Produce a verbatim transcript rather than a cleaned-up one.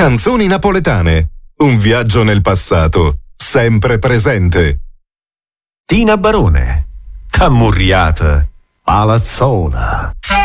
Canzoni napoletane. Un viaggio nel passato, sempre presente. Tina Barone, Cammurriata, Palazzola.